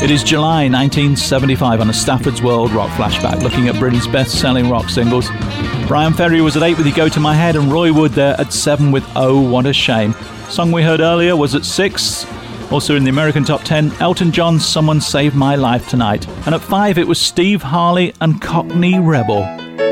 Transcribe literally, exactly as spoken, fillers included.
It is July nineteen seventy-five on a Stafford's World rock flashback, looking at Britain's best-selling rock singles. Bryan Ferry was at eight with You Go To My Head, and Roy Wood there at seven with Oh What A Shame. Song we heard earlier was at six. Also in the American top ten, Elton John's Someone Saved My Life Tonight. And at five it was Steve Harley and Cockney Rebel.